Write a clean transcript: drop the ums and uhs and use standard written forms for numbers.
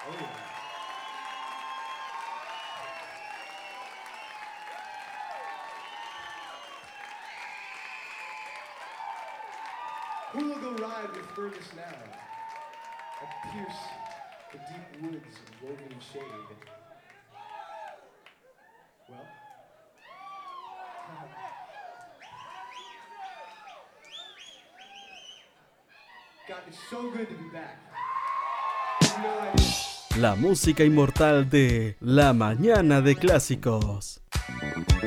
Oh, yeah. Who will go ride with Fergus now and pierce the deep woods of woven shade? Well, God, it's so good to be back. You have no idea. La música inmortal de La Mañana de Clásicos.